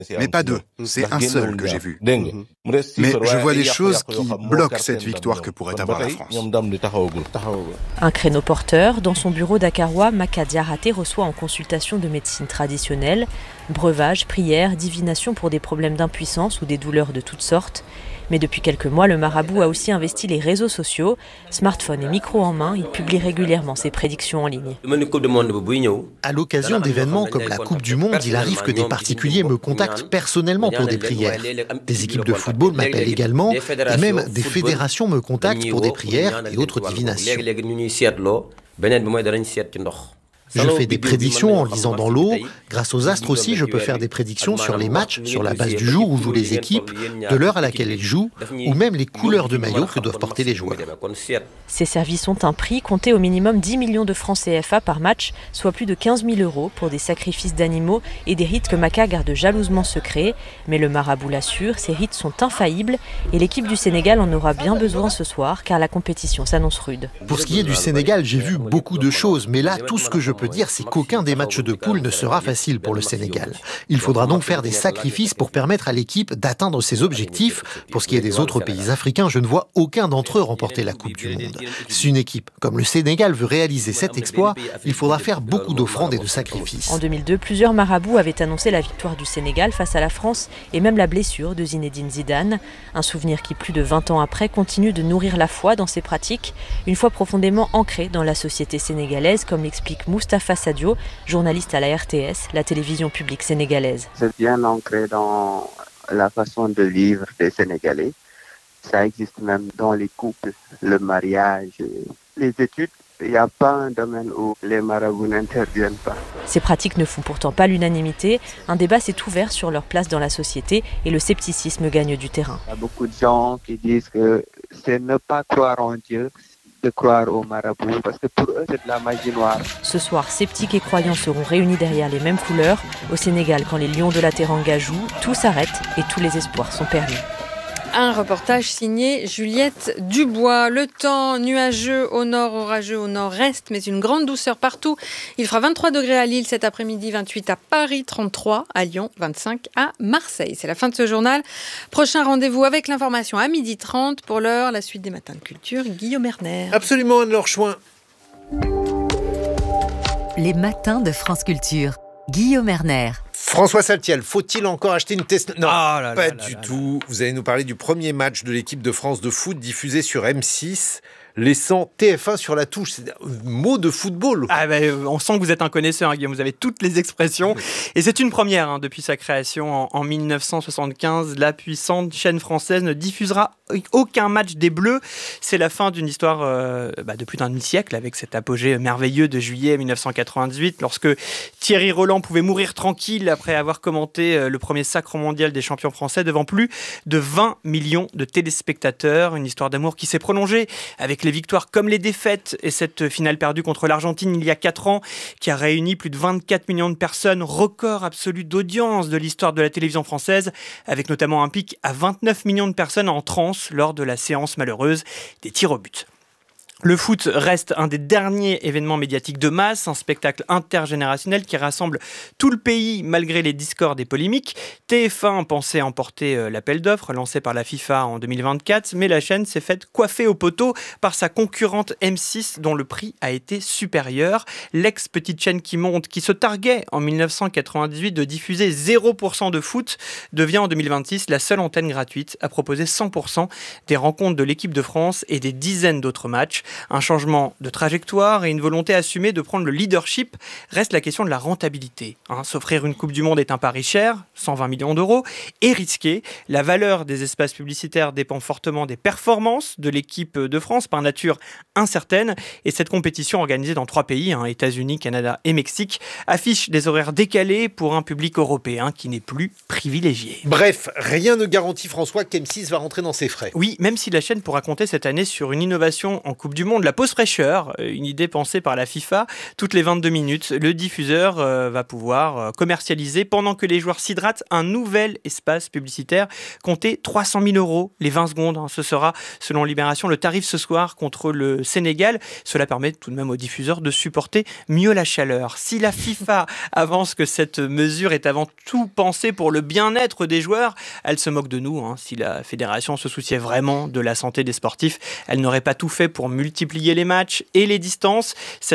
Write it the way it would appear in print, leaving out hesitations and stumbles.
Mais pas deux, c'est un seul que j'ai vu. Mais je vois des choses qui bloquent cette victoire que pourrait avoir la France. Un créneau porteur, dans son bureau dakarois, Maka Diarraté reçoit en consultation de médecine traditionnelle, breuvage, prières, divination pour des problèmes d'impuissance ou des douleurs de toutes sortes. Mais depuis quelques mois, le marabout a aussi investi les réseaux sociaux. Smartphone et micro en main, il publie régulièrement ses prédictions en ligne. À l'occasion d'événements comme la Coupe du Monde, il arrive que des particuliers me contactent personnellement pour des prières. Des équipes de football m'appellent également, et même des fédérations me contactent pour des prières et autres divinations. Je fais des prédictions en lisant dans l'eau. Grâce aux astres aussi, je peux faire des prédictions sur les matchs, sur la base du jour où jouent les équipes, de l'heure à laquelle elles jouent, ou même les couleurs de maillot que doivent porter les joueurs. Ces services ont un prix, compté au minimum 10 millions de francs CFA par match, soit plus de 15 000 € pour des sacrifices d'animaux et des rites que Maka garde jalousement secrets. Mais le marabout l'assure, ces rites sont infaillibles et l'équipe du Sénégal en aura bien besoin ce soir car la compétition s'annonce rude. Pour ce qui est du Sénégal, j'ai vu beaucoup de choses, mais là, tout ce que je peux dire, c'est qu'aucun des matchs de poule ne sera facile pour le Sénégal. Il faudra donc faire des sacrifices pour permettre à l'équipe d'atteindre ses objectifs. Pour ce qui est des autres pays africains, je ne vois aucun d'entre eux remporter la Coupe du Monde. Si une équipe comme le Sénégal veut réaliser cet exploit, il faudra faire beaucoup d'offrandes et de sacrifices. En 2002, plusieurs marabouts avaient annoncé la victoire du Sénégal face à la France et même la blessure de Zinedine Zidane. Un souvenir qui, plus de 20 ans après, continue de nourrir la foi dans ses pratiques, une foi profondément ancrée dans la société sénégalaise, comme l'explique Moustapha Sadio, journaliste à la RTS, la télévision publique sénégalaise. C'est bien ancré dans la façon de vivre des Sénégalais. Ça existe même dans les couples, le mariage, les études. Il n'y a pas un domaine où les marabouts n'interviennent pas. Ces pratiques ne font pourtant pas l'unanimité. Un débat s'est ouvert sur leur place dans la société et le scepticisme gagne du terrain. Il y a beaucoup de gens qui disent que c'est ne pas croire en Dieu, de croire aux marabouts, parce que pour eux, c'est de la magie noire. Ce soir, sceptiques et croyants seront réunis derrière les mêmes couleurs. Au Sénégal, quand les Lions de la Teranga jouent, tout s'arrête et tous les espoirs sont permis. Un reportage signé Juliette Dubois. Le temps nuageux au nord, orageux au nord-est, mais une grande douceur partout. Il fera 23 degrés à Lille cet après-midi, 28 à Paris, 33 à Lyon, 25 à Marseille. C'est la fin de ce journal. Prochain rendez-vous avec l'information à 12h30. Pour l'heure, la suite des matins de culture, Guillaume Erner. Absolument, Anne-Laure Chouin. Les matins de France Culture. Guillaume Erner. François Saltiel, faut-il encore acheter une Tesla ? Non, pas du tout. Vous allez nous parler du premier match de l'équipe de France de foot diffusé sur M6, laissant TF1 sur la touche. C'est un mot de football. On sent que vous êtes un connaisseur, Guillaume. Vous avez toutes les expressions. Et c'est une première depuis sa création en 1975. La puissante chaîne française ne diffusera aucun match des Bleus. C'est la fin d'une histoire de plus d'un demi-siècle avec cet apogée merveilleux de juillet 1998 lorsque Thierry Roland pouvait mourir tranquille après avoir commenté le premier sacre mondial des champions français devant plus de 20 millions de téléspectateurs. Une histoire d'amour qui s'est prolongée avec les victoires comme les défaites et cette finale perdue contre l'Argentine il y a 4 ans qui a réuni plus de 24 millions de personnes, record absolu d'audience de l'histoire de la télévision française avec notamment un pic à 29 millions de personnes en transe lors de la séance malheureuse des tirs au but. Le foot reste un des derniers événements médiatiques de masse, un spectacle intergénérationnel qui rassemble tout le pays malgré les discordes et polémiques. TF1 pensait emporter l'appel d'offres lancé par la FIFA en 2024, mais la chaîne s'est faite coiffer au poteau par sa concurrente M6 dont le prix a été supérieur. L'ex-petite chaîne qui monte, qui se targuait en 1998 de diffuser 0% de foot, devient en 2026 la seule antenne gratuite à proposer 100% des rencontres de l'équipe de France et des dizaines d'autres matchs. Un changement de trajectoire et une volonté assumée de prendre le leadership. Reste la question de la rentabilité. S'offrir une Coupe du Monde est un pari cher, 120 millions d'euros, et risqué. La valeur des espaces publicitaires dépend fortement des performances de l'équipe de France, par nature incertaine. Et cette compétition organisée dans 3 pays, États-Unis, Canada et Mexique, affiche des horaires décalés pour un public européen qui n'est plus privilégié. Bref, rien ne garantit, François, qu'M6 va rentrer dans ses frais. Oui, même si la chaîne pourra compter cette année sur une innovation en Coupe du du Monde, la pause fraîcheur, une idée pensée par la FIFA. Toutes les 22 minutes, le diffuseur va pouvoir commercialiser, pendant que les joueurs s'hydratent, un nouvel espace publicitaire. Comptez 300 000 € les 20 secondes. Ce sera, selon Libération, le tarif ce soir contre le Sénégal. Cela permet tout de même aux diffuseurs de supporter mieux la chaleur. Si la FIFA avance que cette mesure est avant tout pensée pour le bien-être des joueurs, elle se moque de nous. Si la fédération se souciait vraiment de la santé des sportifs, elle n'aurait pas tout fait pour multiplier les matchs et les distances.